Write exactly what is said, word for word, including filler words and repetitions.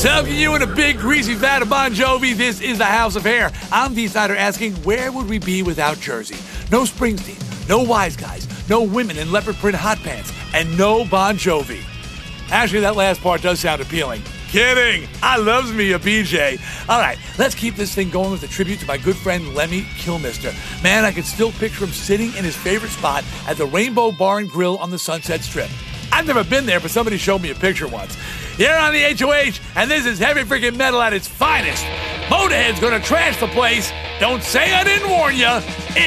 Soaking you in a big, greasy vat of Bon Jovi, this is the House of Hair. I'm the Snyder asking, where would we be without Jersey? No Springsteen, no Wise Guys, no women in leopard print hot pants, and no Bon Jovi. Actually, that last part does sound appealing. Kidding. I loves me a B J. All right, let's keep this thing going with a tribute to my good friend Lemmy Kilmister. Man, I can still picture him sitting in his favorite spot at the Rainbow Bar and Grill on the Sunset Strip. I've never been there, but somebody showed me a picture once. You're on the H O H, and this is heavy freaking metal at its finest. Motorhead's gonna trash the place. Don't say I didn't warn ya.